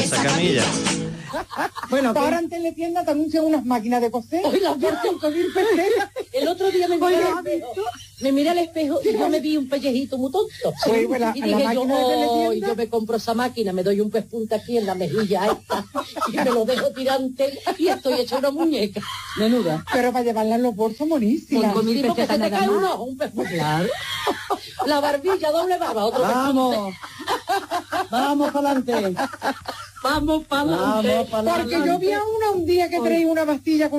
esa camilla. Bueno, ahora en Teletienda te anuncian unas máquinas de coser. Hoy las por 5.000 pesetas. El otro día me miré al espejo y yo me vi un pellejito muy tonto. Sí, bueno, y a la dije yo, máquina de Teletienda. yo me compro esa máquina, me doy un pespunta aquí en la mejilla esta y me lo dejo tirante y estoy hecha una muñeca. Menuda. Pero para llevarla en los bolsos, monísima. Con 5.000 Sí, porque pesetas se te nada cae más. uno, un pespunta. Claro. La barbilla, doble barba, otro Vamos. Vamos para adelante. Vamos para adelante. Vamos para Porque yo vi a una un día que traía una pastilla con